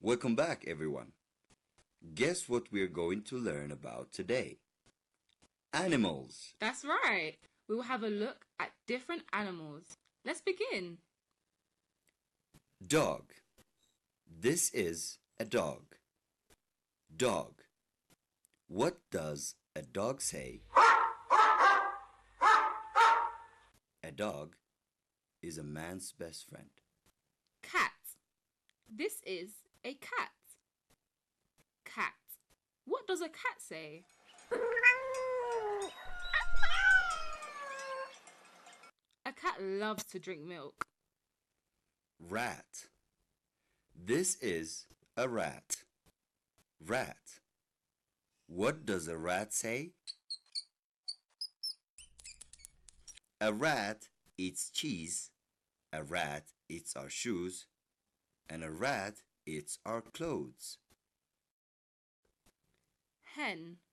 Welcome back, everyone. Guess what we're going to learn about today? Animals. That's right. We will have a look at different animals. Let's begin. Dog. This is a dog. Dog. What does a dog say? A dog is a man's best friend. Cat. This is a cat. Cat. What does a cat say? A cat loves to drink milk. Rat. This is a rat. Rat. What does a rat say? A rat eats cheese. A rat eats our shoes. And a rat eats our clothes. Hen.